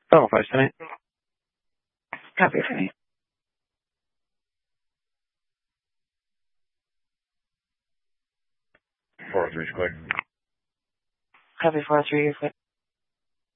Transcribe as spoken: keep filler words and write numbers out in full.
Oh, five tonight. Copy for me. Four three, quick. Copy four three, you're quick.